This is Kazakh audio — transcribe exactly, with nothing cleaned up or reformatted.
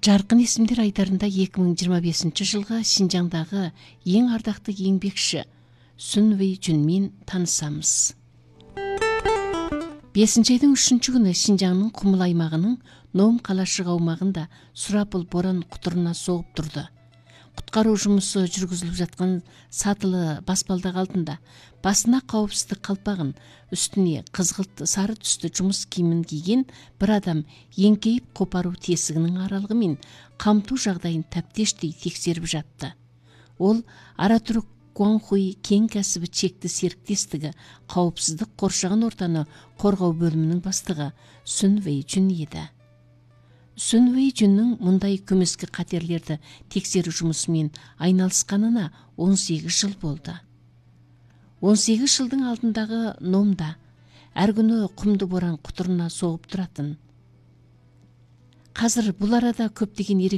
Жарқын есімдер айдарында екі мың жиырма бесінші жылғы Шинжаңдағы ең ардақты еңбекші Sun Wei-junмен танысамыз. бесінші айдың үшінші күні Шинжаңның Құмыл аймағының Ном қалашығы аумағында сұрапыл боран құтырына соғып тұрды. Құтқару жұмысы жүргізіліп жатқан сатылы баспалдақ алдында басына қауіпсіздік қалпағын, үстіне қызғылт сары түсті жұмыс киімін киген бір адам еңкейіп қопару тесігінің аралығымен қамту жағдайын тәптештей тексеріп жатты. Ол Аратүрік Гуанхуй кен кәсібі чекті серіктестігі қауіпсіздік қоршаған ортаны қорғау бөлімінің бастығы Sun Wei-jun еді. Sun Wei-junның мұндай көмескі қатерлерді тексеру жұмысымен айналысқанына он сегіз жыл болды. он сегіз жылдың алдындағы Номда әр күні құмды боран құтырына соғып тұратын. Қазір бұл арада көптеген